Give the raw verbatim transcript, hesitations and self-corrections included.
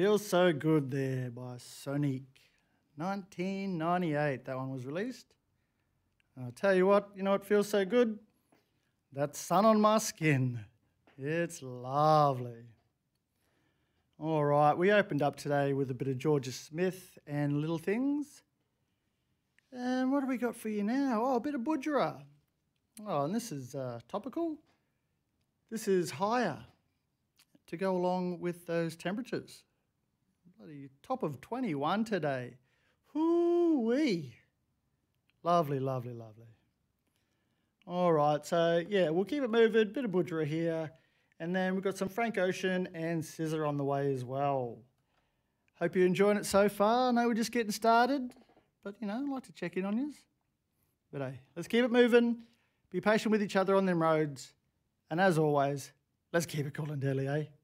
Feels So Good there by Sonic. nineteen ninety-eight, that one was released. And I'll tell you what, you know what feels so good? That sun on my skin. It's lovely. All right, we opened up today with a bit of Georgia Smith and Little Things. And what have we got for you now? Oh, a bit of Budgerah. Oh, and this is uh, topical. This is Higher to go along with those temperatures. Bloody top of twenty-one today. Hoo-wee. Lovely, lovely, lovely. All right, so yeah, we'll keep it moving. Bit of Budgerah here. And then we've got some Frank Ocean and Scissor on the way as well. Hope you're enjoying it so far. I know we're just getting started, but, you know, I'd like to check in on you. But, hey, let's keep it moving. Be patient with each other on them roads. And as always, let's keep it cool and deadly, eh?